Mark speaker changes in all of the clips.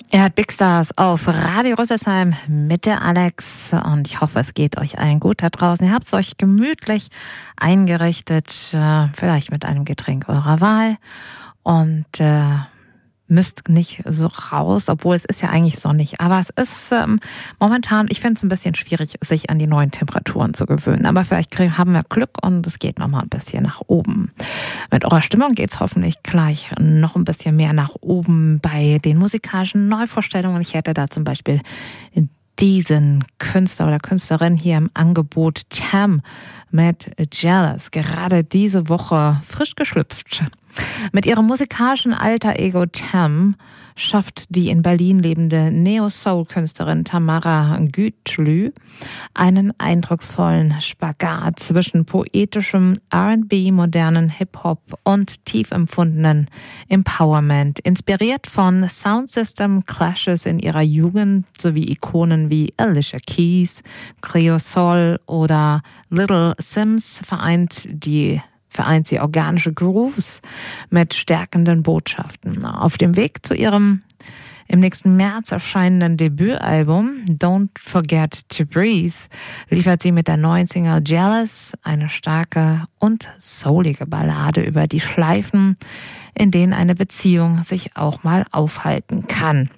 Speaker 1: Ihr hört Big Stars auf Radio Rüsselsheim mit der Alex und ich hoffe, es geht euch allen gut da draußen. Ihr habt es euch gemütlich eingerichtet, vielleicht mit einem Getränk eurer Wahl und müsst nicht so raus, obwohl es ist ja eigentlich sonnig. Aber es ist momentan, ich finde es ein bisschen schwierig, sich an die neuen Temperaturen zu gewöhnen. Aber vielleicht haben wir Glück und es geht nochmal ein bisschen nach oben. Mit eurer Stimmung geht es hoffentlich gleich noch ein bisschen mehr nach oben bei den musikalischen Neuvorstellungen. Ich hätte da zum Beispiel diesen Künstler oder Künstlerin hier im Angebot, Tam mit Jealous, gerade diese Woche frisch geschlüpft. Mit ihrem musikalischen Alter Ego Tam schafft die in Berlin lebende Neo-Soul-Künstlerin Tamara Gütlü einen eindrucksvollen Spagat zwischen poetischem R&B, modernen Hip-Hop und tief empfundenen Empowerment. Inspiriert von Soundsystem Clashes in ihrer Jugend sowie Ikonen wie Alicia Keys, Crea-Sol oder Little Sims vereint sie organische Grooves mit stärkenden Botschaften. Auf dem Weg zu ihrem im nächsten März erscheinenden Debütalbum Don't Forget to Breathe liefert sie mit der neuen Single Jealous eine starke und soulige Ballade über die Schleifen, in denen eine Beziehung sich auch mal aufhalten kann.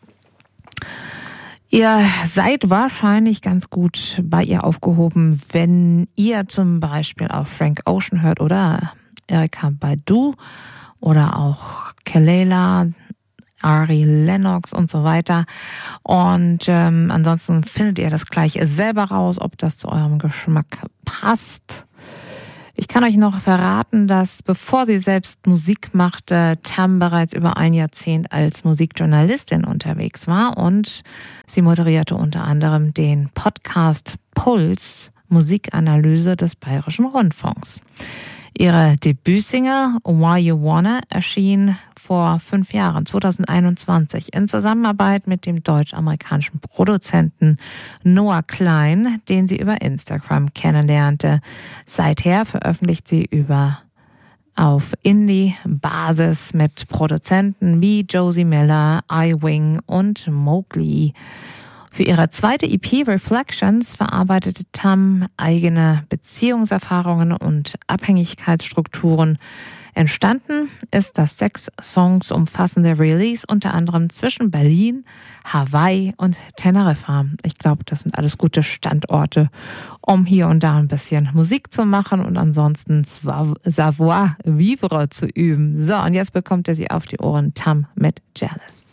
Speaker 1: Ihr seid wahrscheinlich ganz gut bei ihr aufgehoben, wenn ihr zum Beispiel auf Frank Ocean hört oder Erykah Badu oder auch Kelela, Ari Lennox und so weiter. Und ansonsten findet ihr das gleich selber raus, ob das zu eurem Geschmack passt. Ich kann euch noch verraten, dass bevor sie selbst Musik machte, Tam bereits über ein Jahrzehnt als Musikjournalistin unterwegs war und sie moderierte unter anderem den Podcast Puls, Musikanalyse des Bayerischen Rundfunks. Ihre Debütsingle Why You Wanna erschien vor 5 Jahren, 2021, in Zusammenarbeit mit dem deutsch-amerikanischen Produzenten Noah Klein, den sie über Instagram kennenlernte. Seither veröffentlicht sie auf Indie-Basis mit Produzenten wie Josie Miller, iWing und Mowgli. Für ihre zweite EP Reflections verarbeitete Tam eigene Beziehungserfahrungen und Abhängigkeitsstrukturen. Entstanden ist das 6 Songs umfassende Release unter anderem zwischen Berlin, Hawaii und Teneriffa. Ich glaube, das sind alles gute Standorte, um hier und da ein bisschen Musik zu machen und ansonsten Savoir-vivre zu üben. So, und jetzt bekommt ihr sie auf die Ohren, Tam mit Jealous.